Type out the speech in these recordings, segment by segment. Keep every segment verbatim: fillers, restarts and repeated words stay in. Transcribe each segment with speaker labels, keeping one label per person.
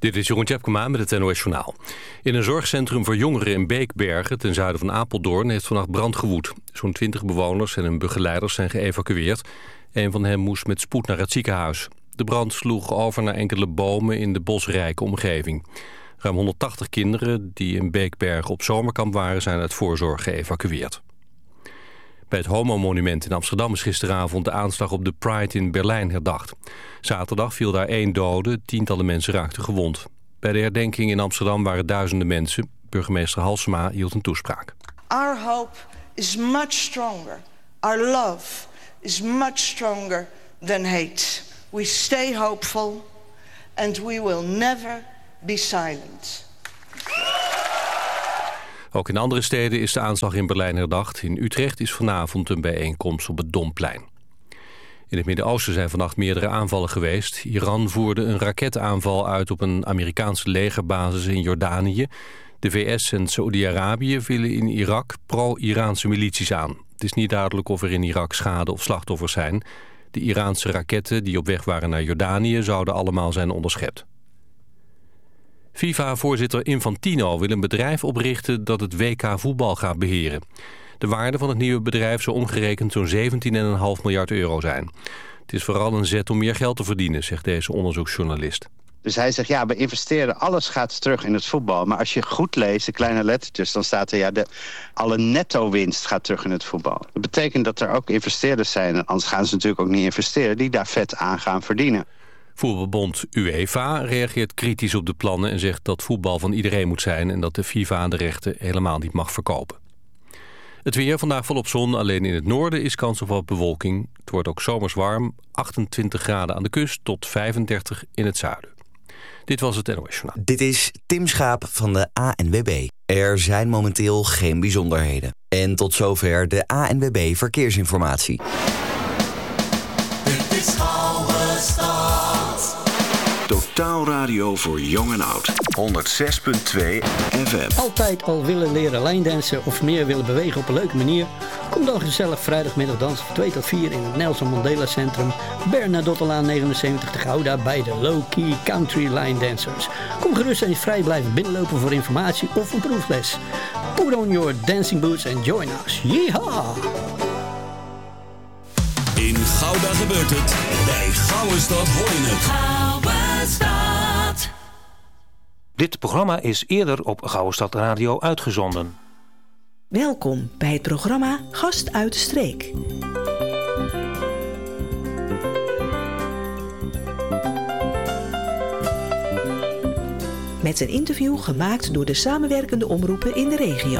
Speaker 1: Dit is Jeroen Tjepkema met het N O S Journaal. In een zorgcentrum voor jongeren in Beekbergen, ten zuiden van Apeldoorn, heeft vannacht brand gewoed. Zo'n twintig bewoners en hun begeleiders zijn geëvacueerd. Een van hen moest met spoed naar het ziekenhuis. De brand sloeg over naar enkele bomen in de bosrijke omgeving. Ruim honderdtachtig kinderen die in Beekbergen op zomerkamp waren, zijn uit voorzorg geëvacueerd. Bij het Homo-monument in Amsterdam is gisteravond de aanslag op de Pride in Berlijn herdacht. Zaterdag viel daar één dode, tientallen mensen raakten gewond. Bij de herdenking in Amsterdam waren duizenden mensen. Burgemeester Halsema hield een toespraak.
Speaker 2: Our hope is much stronger. Our love is much stronger than hate. We stay hopeful and we will never be silent.
Speaker 1: Ook in andere steden is de aanslag in Berlijn herdacht. In Utrecht is vanavond een bijeenkomst op het Domplein. In het Midden-Oosten zijn vannacht meerdere aanvallen geweest. Iran voerde een raketaanval uit op een Amerikaanse legerbasis in Jordanië. De V S en Saoedi-Arabië vielen in Irak pro-Iraanse milities aan. Het is niet duidelijk of er in Irak schade of slachtoffers zijn. De Iraanse raketten die op weg waren naar Jordanië zouden allemaal zijn onderschept. FIFA-voorzitter Infantino wil een bedrijf oprichten dat het W K voetbal gaat beheren. De waarde van het nieuwe bedrijf zou omgerekend zo'n zeventien komma vijf miljard euro zijn. Het is vooral een zet om meer geld te verdienen, zegt deze onderzoeksjournalist.
Speaker 3: Dus hij zegt, ja, we investeren, alles gaat terug in het voetbal. Maar als je goed leest, de kleine lettertjes, dan staat er, ja, de, alle netto-winst gaat terug in het voetbal. Dat betekent dat er ook investeerders zijn, anders gaan ze natuurlijk ook niet investeren, die daar vet aan gaan verdienen.
Speaker 1: Voetbalbond UEFA reageert kritisch op de plannen en zegt dat voetbal van iedereen moet zijn en dat de FIFA de rechten helemaal niet mag verkopen. Het weer, vandaag volop zon, alleen in het noorden is kans op wat bewolking. Het wordt ook zomers warm, achtentwintig graden aan de kust tot vijfendertig in het zuiden. Dit was het N O S Journaal.
Speaker 4: Dit is Tim Schaap van de A N W B. Er zijn momenteel geen bijzonderheden. En tot zover de A N W B Verkeersinformatie.
Speaker 5: Dit is Oude Stad. Totaal radio voor jong en oud. honderd zes komma twee F M.
Speaker 6: Altijd al willen leren lijndansen of meer willen bewegen op een leuke manier? Kom dan gezellig vrijdagmiddag dansen van twee tot vier in het Nelson Mandela Centrum, Bernadottelaan negenenzeventig te Gouda bij de Low Key Country Line Dancers. Kom gerust en vrij blijven binnenlopen voor informatie of een proefles. Put on your dancing boots and join us. Yeehaw!
Speaker 5: In Gouda gebeurt het, bij Gouwenstad hoor je het. Gouwenstad.
Speaker 7: Dit programma is eerder op Gouwenstad Radio uitgezonden.
Speaker 8: Welkom bij het programma Gast uit de Streek. Met een interview gemaakt door de samenwerkende omroepen in de regio.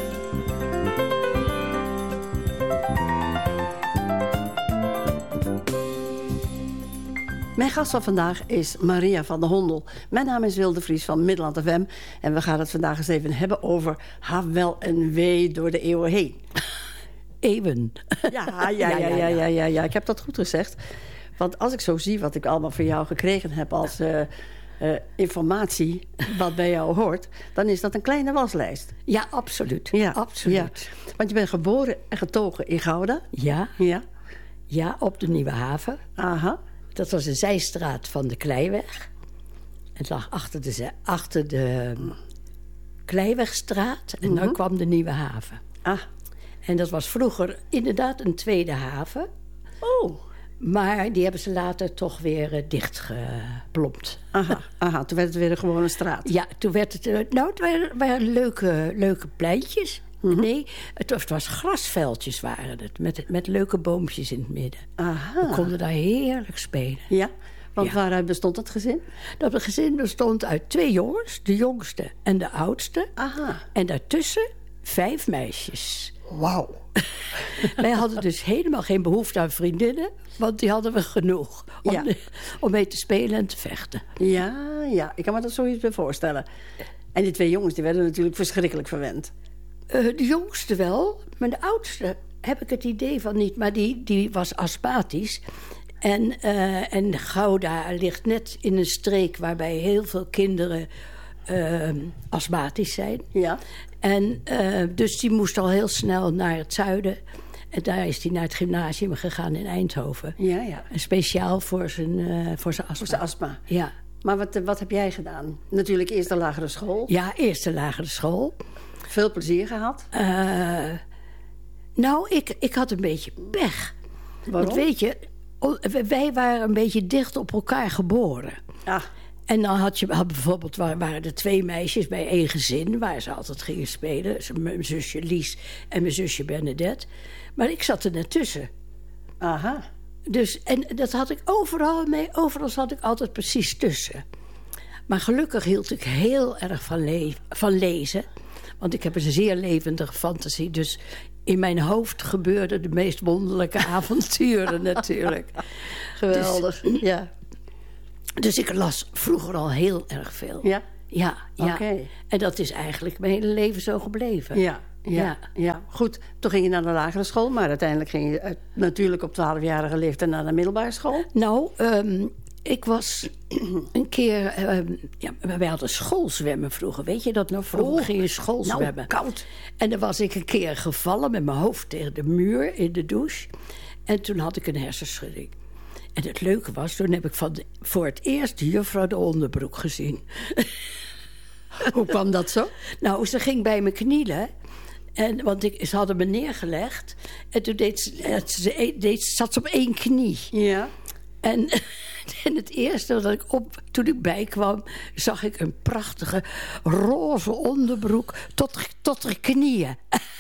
Speaker 9: Mijn gast van vandaag is Maria van der Hondel. Mijn naam is Wilde Vries van Middelland F M. En we gaan het vandaag eens even hebben over ha wel en wee door de eeuwen heen.
Speaker 6: Eeuwen.
Speaker 9: Ja, ja, ja, ja, ja, ja, ja. Ik heb dat goed gezegd. Want als ik zo zie wat ik allemaal van jou gekregen heb als uh, uh, informatie, wat bij jou hoort, dan is dat een kleine waslijst.
Speaker 6: Ja, absoluut.
Speaker 9: Ja,
Speaker 6: absoluut.
Speaker 9: Ja. Want je bent geboren en getogen in Gouda.
Speaker 6: Ja,
Speaker 9: ja.
Speaker 6: Ja, op de Nieuwe Haven.
Speaker 9: Aha.
Speaker 6: Dat was een zijstraat van de Kleiweg. Het lag achter de, achter de Kleiwegstraat. En mm-hmm. dan kwam de Nieuwe Haven.
Speaker 9: Ah.
Speaker 6: En dat was vroeger inderdaad een tweede haven.
Speaker 9: Oh.
Speaker 6: Maar die hebben ze later toch weer uh, dichtgeplompt.
Speaker 9: Aha, aha, toen werd het weer gewoon een straat.
Speaker 6: Ja, toen werd het... Uh, nou, het waren, waren leuke, leuke pleintjes. Mm-hmm. Nee, het was, het was grasveldjes waren het. Met, met leuke boompjes in het midden.
Speaker 9: Aha.
Speaker 6: We konden daar heerlijk spelen.
Speaker 9: Ja, want
Speaker 6: ja.
Speaker 9: waaruit bestond het gezin?
Speaker 6: Dat het gezin bestond uit twee jongens. De jongste en de oudste.
Speaker 9: Aha.
Speaker 6: En daartussen vijf meisjes.
Speaker 9: Wauw.
Speaker 6: Wij hadden dus helemaal geen behoefte aan vriendinnen. Want die hadden we genoeg. Om,
Speaker 9: ja.
Speaker 6: de, om mee te spelen en te vechten.
Speaker 9: Ja, ja, ik kan me dat zoiets bij voorstellen. En die twee jongens die werden natuurlijk verschrikkelijk verwend.
Speaker 6: Uh, de jongste wel, maar de oudste heb ik het idee van niet. Maar die, die was astmatisch. En, uh, en Gouda ligt net in een streek waarbij heel veel kinderen uh, astmatisch zijn.
Speaker 9: Ja.
Speaker 6: En uh, dus die moest al heel snel naar het zuiden. En daar is hij naar het gymnasium gegaan in Eindhoven.
Speaker 9: Ja, ja.
Speaker 6: En speciaal voor zijn, uh, voor zijn astma.
Speaker 9: Voor zijn astma.
Speaker 6: Ja.
Speaker 9: Maar wat, wat heb jij gedaan? Natuurlijk eerst de lagere school.
Speaker 6: Ja, eerst de lagere school.
Speaker 9: Veel plezier gehad?
Speaker 6: Uh, nou, ik, ik had een beetje pech.
Speaker 9: Waarom?
Speaker 6: Want weet je, wij waren een beetje dicht op elkaar geboren.
Speaker 9: Ah.
Speaker 6: En dan had je had bijvoorbeeld, waren er twee meisjes bij één gezin... waar ze altijd gingen spelen. Mijn zusje Lies en mijn zusje Bernadette. Maar ik zat er net tussen.
Speaker 9: Aha.
Speaker 6: Dus, en dat had ik overal mee. Overal zat ik altijd precies tussen. Maar gelukkig hield ik heel erg van, le- van lezen. Want ik heb een zeer levendige fantasie. Dus in mijn hoofd gebeurden de meest wonderlijke avonturen natuurlijk.
Speaker 9: Geweldig,
Speaker 6: dus,
Speaker 9: ja.
Speaker 6: Dus ik las vroeger al heel erg veel.
Speaker 9: Ja?
Speaker 6: Ja, ja.
Speaker 9: Okay.
Speaker 6: En dat is eigenlijk mijn hele leven zo gebleven.
Speaker 9: Ja, ja, ja. ja. Goed, toen ging je naar de lagere school... maar uiteindelijk ging je uh, natuurlijk op twaalfjarige leeftijd naar de middelbare school.
Speaker 6: Nou, um, ik was een keer... Um, ja, wij hadden schoolzwemmen vroeger, weet je dat nog? Vroeger oh, ging je schoolzwemmen.
Speaker 9: Nou, koud.
Speaker 6: En dan was ik een keer gevallen met mijn hoofd tegen de muur in de douche. En toen had ik een hersenschudding. En het leuke was, toen heb ik van de, voor het eerst juffrouw de onderbroek gezien.
Speaker 9: Hoe kwam dat zo?
Speaker 6: Nou, ze ging bij me knielen. En, want ik, ze hadden me neergelegd. En toen deed ze, ze, deed, zat ze op één knie.
Speaker 9: Ja.
Speaker 6: En, en het eerste dat ik op, toen ik bijkwam, zag ik een prachtige roze onderbroek tot, tot de knieën.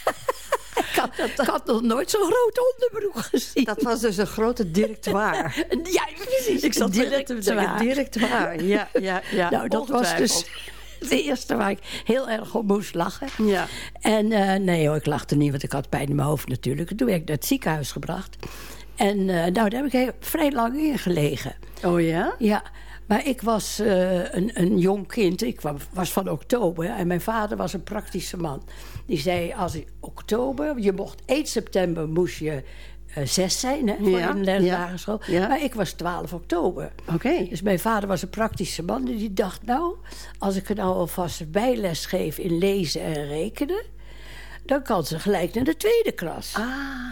Speaker 6: Ik had, ik had nog nooit zo'n grote onderbroek gezien.
Speaker 9: Dat was dus een grote directoire.
Speaker 6: Ja, precies.
Speaker 9: Ik zat direct te denken, directoire. Ja, ja, ja.
Speaker 6: Nou, dat was dus het eerste waar ik heel erg op moest lachen.
Speaker 9: Ja.
Speaker 6: En uh, nee hoor, ik lachte niet, want ik had pijn in mijn hoofd natuurlijk. Toen werd ik naar het ziekenhuis gebracht. En uh, nou, daar heb ik heel, vrij lang in gelegen.
Speaker 9: Oh ja?
Speaker 6: Ja. Maar ik was uh, een, een jong kind. Ik kwam, was van oktober. En mijn vader was een praktische man. Die zei, als ik oktober... Je mocht één september moest je uh, zes zijn, hè, voor
Speaker 9: ja,
Speaker 6: een lagere ja. school.
Speaker 9: Ja.
Speaker 6: Maar ik was twaalf oktober.
Speaker 9: Oké. Okay.
Speaker 6: Dus mijn vader was een praktische man. En die dacht, nou, als ik er nou alvast bijles geef in lezen en rekenen... dan kan ze gelijk naar de tweede klas.
Speaker 9: Ah.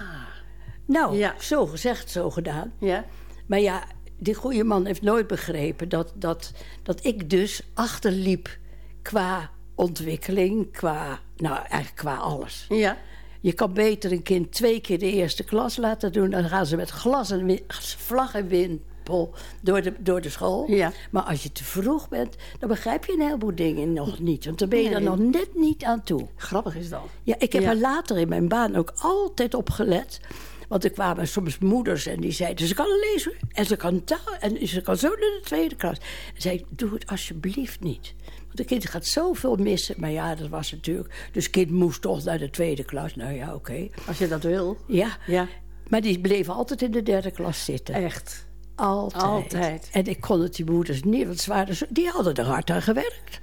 Speaker 6: Nou,
Speaker 9: ja.
Speaker 6: zo gezegd, zo gedaan.
Speaker 9: Ja.
Speaker 6: Maar ja... Die goede man heeft nooit begrepen dat, dat, dat ik dus achterliep qua ontwikkeling, qua, nou eigenlijk qua alles.
Speaker 9: Ja.
Speaker 6: Je kan beter een kind twee keer de eerste klas laten doen, dan gaan ze met glas en win, vlag en wimpel door de, door de school.
Speaker 9: Ja.
Speaker 6: Maar als je te vroeg bent, dan begrijp je een heleboel dingen nog niet. Want dan ben je
Speaker 9: nee.
Speaker 6: er nog net niet aan toe.
Speaker 9: Grappig is dat.
Speaker 6: Ja, ik heb
Speaker 9: ja.
Speaker 6: er later in mijn baan ook altijd op gelet. Want er kwamen soms moeders en die zeiden... ze kan lezen en ze kan taal en ze kan zo naar de tweede klas. En zei ik, doe het alsjeblieft niet. Want een kind gaat zoveel missen. Maar ja, dat was natuurlijk... Dus het kind moest toch naar de tweede klas. Nou ja, oké. Okay.
Speaker 9: Als je dat wil.
Speaker 6: Ja.
Speaker 9: ja.
Speaker 6: Maar die bleven altijd in de derde klas zitten.
Speaker 9: Echt?
Speaker 6: Altijd.
Speaker 9: Altijd.
Speaker 6: En ik kon het die moeders niet... Want ze waren zo, die hadden er hard aan gewerkt.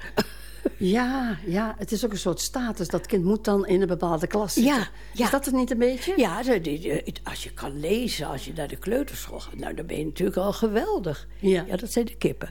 Speaker 9: Ja, ja, het is ook een soort status. Dat kind moet dan in een bepaalde klas zitten.
Speaker 6: Ja, ja.
Speaker 9: Is dat het niet een beetje?
Speaker 6: Ja, als je kan lezen, als je naar de kleuterschool gaat... nou, dan ben je natuurlijk al geweldig.
Speaker 9: Ja,
Speaker 6: ja dat zijn de kippen.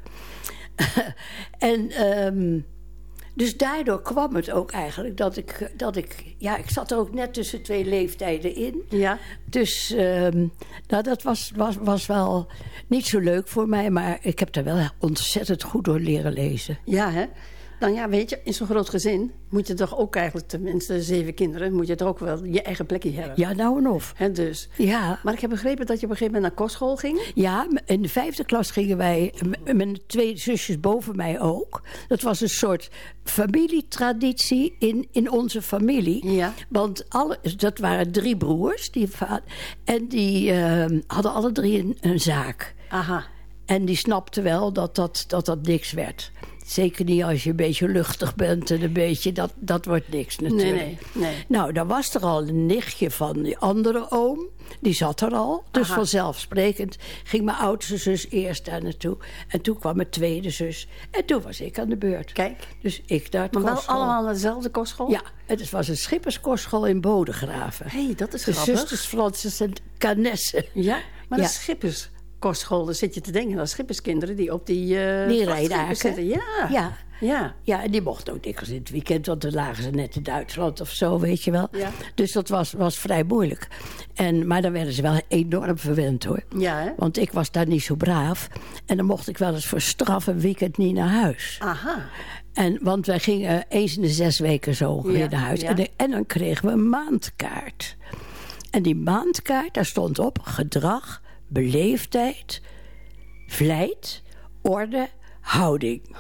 Speaker 6: en um, dus daardoor kwam het ook eigenlijk dat ik... dat ik ja, ik zat er ook net tussen twee leeftijden in.
Speaker 9: Ja.
Speaker 6: Dus um, nou, dat was, was, was wel niet zo leuk voor mij... maar ik heb daar wel ontzettend goed door leren lezen.
Speaker 9: Ja, hè? Nou ja, weet je, in zo'n groot gezin moet je toch ook eigenlijk, tenminste zeven kinderen, moet je toch ook wel je eigen plekje hebben.
Speaker 6: Ja, nou en of.
Speaker 9: He, dus.
Speaker 6: Ja.
Speaker 9: Maar ik heb begrepen dat je op een gegeven moment naar kostschool ging.
Speaker 6: Ja, in de vijfde klas gingen wij, mijn twee zusjes boven mij ook. Dat was een soort familietraditie in, in onze familie.
Speaker 9: Ja.
Speaker 6: Want alle, dat waren drie broers, die, en die uh, hadden alle drie een, een zaak.
Speaker 9: Aha.
Speaker 6: En die snapten wel dat dat, dat, dat niks werd. Zeker niet als je een beetje luchtig bent en een beetje... Dat, dat wordt niks natuurlijk.
Speaker 9: Nee, nee, nee.
Speaker 6: Nou, dan was er al een nichtje van die andere oom. Die zat er al. Dus
Speaker 9: Aha.
Speaker 6: vanzelfsprekend ging mijn oudste zus eerst daar naartoe. En toen kwam mijn tweede zus. En toen was ik aan de beurt.
Speaker 9: Kijk.
Speaker 6: Dus ik naar het
Speaker 9: Maar wel
Speaker 6: kostschool.
Speaker 9: allemaal naar dezelfde kostschool?
Speaker 6: Ja, het was een schipperskostschool in Bodegraven.
Speaker 9: Hé, hey, dat is
Speaker 6: de
Speaker 9: grappig.
Speaker 6: De zusters Francis en Canesse.
Speaker 9: Ja, maar
Speaker 6: ja.
Speaker 9: de schipperskostschool, daar zit je te denken aan schipperskinderen die op die... Uh,
Speaker 6: die rijdaken.
Speaker 9: zitten. Ja.
Speaker 6: Ja. Ja.
Speaker 9: Ja, en die mochten ook dikwijls in het weekend, want dan lagen ze net in Duitsland of zo, weet je wel.
Speaker 6: Ja.
Speaker 9: Dus dat was, was vrij moeilijk. En, maar dan werden ze wel enorm verwend, hoor.
Speaker 6: Ja, hè?
Speaker 9: Want ik was daar niet zo braaf. En dan mocht ik wel eens voor straf een weekend niet naar huis.
Speaker 6: Aha.
Speaker 9: En, want wij gingen eens in de zes weken zo ongeveer
Speaker 6: Ja,
Speaker 9: naar huis.
Speaker 6: ja.
Speaker 9: En, de- en dan kregen we een maandkaart. En die maandkaart, daar stond op gedrag, beleefdheid, vlijt, orde, houding.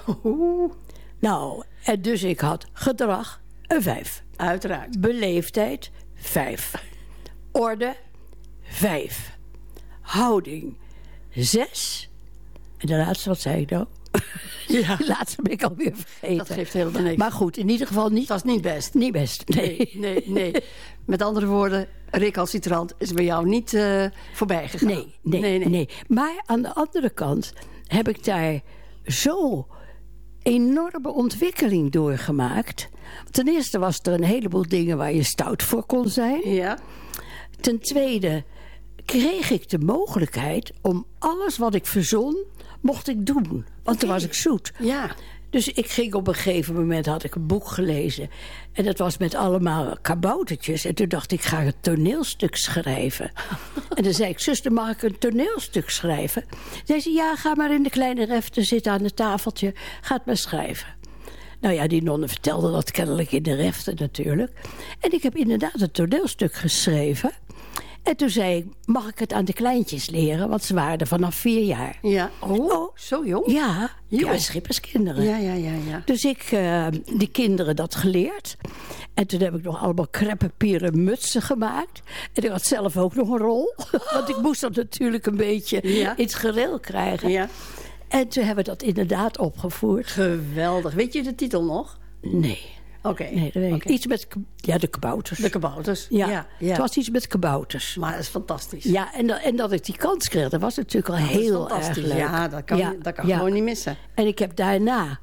Speaker 9: Nou, en dus ik had gedrag, een vijf.
Speaker 6: Uiteraard.
Speaker 9: Beleefdheid, vijf. Orde, vijf. Houding, zes. En de laatste, wat zei ik nou?
Speaker 6: Ja.
Speaker 9: De laatste ben ik alweer vergeten.
Speaker 6: Dat geeft helemaal niks.
Speaker 9: Maar goed, in ieder geval niet...
Speaker 6: Het was niet best.
Speaker 9: Niet best, nee.
Speaker 6: Nee, nee, nee. Met andere woorden, recalcitrant is bij jou niet uh, voorbij gegaan.
Speaker 9: Nee, nee, nee, nee. Maar aan de andere kant heb ik daar zo enorme ontwikkeling doorgemaakt. Ten eerste was er een heleboel dingen waar je stout voor kon zijn.
Speaker 6: Ja.
Speaker 9: Ten tweede kreeg ik de mogelijkheid om alles wat ik verzon, mocht ik doen. Want toen was ik zoet.
Speaker 6: Ja.
Speaker 9: Dus ik ging op een gegeven moment, had ik een boek gelezen. En dat was met allemaal kaboutertjes. En toen dacht ik, ik ga een toneelstuk schrijven. En dan zei ik, zuster, mag ik een toneelstuk schrijven? Zei ze, ja, ga maar in de kleine refte zitten aan het tafeltje. Ga het maar schrijven. Nou ja, die nonnen vertelden dat kennelijk in de refte natuurlijk. En ik heb inderdaad een toneelstuk geschreven. En toen zei ik, mag ik het aan de kleintjes leren? Want ze waren er vanaf vier jaar.
Speaker 6: Ja. Oh, zo jong?
Speaker 9: Ja,
Speaker 6: Joh.
Speaker 9: ja, schipperskinderen.
Speaker 6: Ja, ja, ja, ja.
Speaker 9: Dus ik, uh, die kinderen dat geleerd. En toen heb ik nog allemaal kreppapieren mutsen gemaakt. En ik had zelf ook nog een rol. Want ik moest dat natuurlijk een beetje
Speaker 6: Ja.
Speaker 9: in het gereel krijgen.
Speaker 6: Ja.
Speaker 9: En toen hebben we dat inderdaad opgevoerd.
Speaker 6: Geweldig. Weet je de titel nog?
Speaker 9: Nee.
Speaker 6: Oké.
Speaker 9: Nee, dat weet ik.
Speaker 6: Oké.
Speaker 9: Iets met, ja, de kabouters.
Speaker 6: De kabouters.
Speaker 9: Ja,
Speaker 6: ja, ja.
Speaker 9: het was iets met kabouters.
Speaker 6: Maar dat is fantastisch.
Speaker 9: Ja, en, dat, en dat ik die kans kreeg, dat was natuurlijk al
Speaker 6: Dat is
Speaker 9: heel erg
Speaker 6: fantastisch.
Speaker 9: leuk.
Speaker 6: Ja, dat kan,
Speaker 9: Ja,
Speaker 6: dat kan
Speaker 9: ja.
Speaker 6: gewoon niet missen.
Speaker 9: En ik heb daarna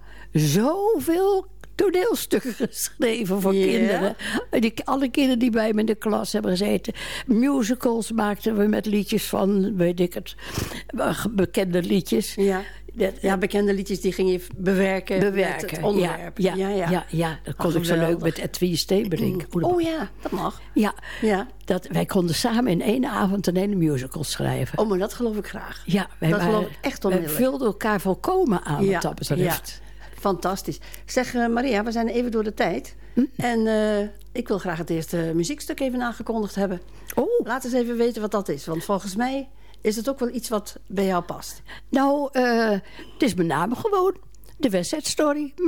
Speaker 9: zoveel toneelstukken geschreven voor
Speaker 6: Ja.
Speaker 9: kinderen. En die, alle kinderen die bij me in de klas hebben gezeten. Musicals maakten we met liedjes van, weet ik het, bekende liedjes.
Speaker 6: Ja.
Speaker 9: Dat,
Speaker 6: Ja, bekende liedjes die ging je bewerken,
Speaker 9: bewerken.
Speaker 6: met het onderwerp.
Speaker 9: Ja, ja, ja. ja, ja. Dat kon
Speaker 6: Ach,
Speaker 9: ik zo leuk
Speaker 6: geweldig.
Speaker 9: met Edwin Steenberink.
Speaker 6: Oh ja, dat mag.
Speaker 9: Ja,
Speaker 6: Ja.
Speaker 9: dat, wij konden samen in één avond een hele musical schrijven.
Speaker 6: Oh, maar dat geloof ik graag.
Speaker 9: Ja, wij
Speaker 6: dat
Speaker 9: waren,
Speaker 6: geloof ik echt
Speaker 9: wij
Speaker 6: onmiddellijk.
Speaker 9: vulden elkaar volkomen aan
Speaker 6: Ja,
Speaker 9: wat dat betreft.
Speaker 6: ja. Fantastisch. Zeg, uh, Maria, we zijn even door de tijd.
Speaker 9: Hm?
Speaker 6: En uh, ik wil graag het eerste muziekstuk even aangekondigd hebben.
Speaker 9: Oh.
Speaker 6: Laat eens even weten wat dat is. Want volgens mij is het ook wel iets wat bij jou past.
Speaker 9: Nou, uh, het is met name gewoon de West Side Story.